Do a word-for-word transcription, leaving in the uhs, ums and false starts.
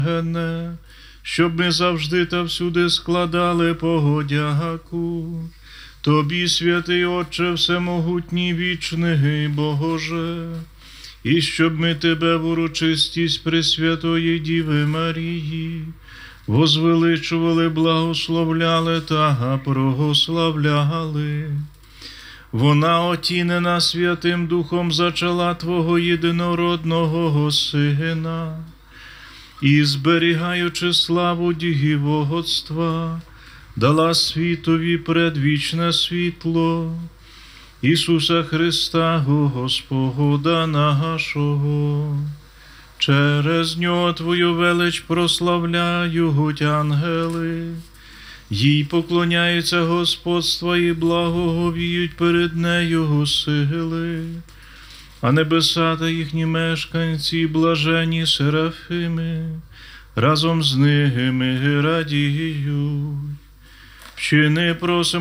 щоб ми завжди та всюди складали погодяку. Тобі, святий Отче, всемогутній вічний Боже, і щоб ми Тебе в урочистість Пресвятої Діви Марії возвеличували, благословляли та прославляли. Вона, отінена Святим Духом, зачала Твого єдинородного Сина, і, зберігаючи славу дівоцтва, дала світові предвічне світло Ісуса Христа, Господа нашого. Через Нього Твою велич прославляють ангели, їй поклоняються господства і благоговіють перед нею сили, а небеса та їхні мешканці, блажені серафими, разом з ними радіють. Вчини, просимо,